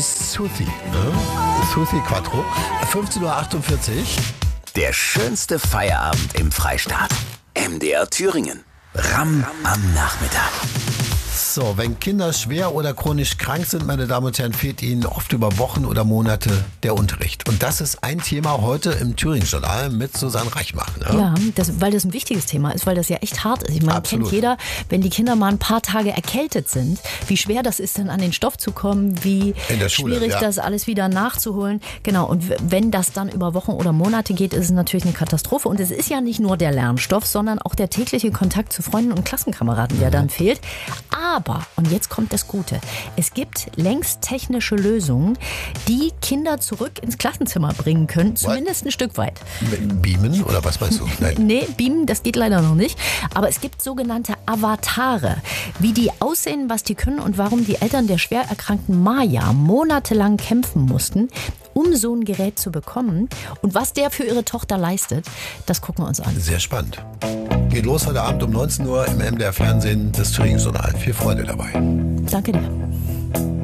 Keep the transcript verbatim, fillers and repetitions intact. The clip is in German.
hieß Suthi. Ne? Suthi Quattro. fünfzehn Uhr achtundvierzig. Der schönste Feierabend im Freistaat. M D R Thüringen. Ram am Nachmittag. So, wenn Kinder schwer oder chronisch krank sind, meine Damen und Herren, fehlt ihnen oft über Wochen oder Monate der Unterricht. Und das ist ein Thema heute im Thüringen-Journal mit Susanne Reichmach. Ne? Ja, das, weil das ein wichtiges Thema ist, weil das ja echt hart ist. Ich meine, Absolut. kennt jeder, wenn die Kinder mal ein paar Tage erkältet sind, wie schwer das ist, dann an den Stoff zu kommen, wie In der Schule, schwierig ja. das alles wieder nachzuholen. Genau, und w- wenn das dann über Wochen oder Monate geht, ist es natürlich eine Katastrophe. Und es ist ja nicht nur der Lernstoff, sondern auch der tägliche Kontakt zu Freunden und Klassenkameraden, der dann fehlt. Aber, und jetzt kommt das Gute, es gibt längst technische Lösungen, die Kinder zurück ins Klassenzimmer bringen können, zumindest ein Stück weit. Beamen oder was meinst du? Nein. Nee, beamen, das geht leider noch nicht. Aber es gibt sogenannte Avatare. Wie die aussehen, was die können und warum die Eltern der schwer erkrankten Maya monatelang kämpfen mussten, um so ein Gerät zu bekommen. Und was der für ihre Tochter leistet, das gucken wir uns an. Sehr spannend. Geht los heute Abend um neunzehn Uhr im M D R Fernsehen, das Thüringen-Journal. Viel Freude dabei. Danke dir.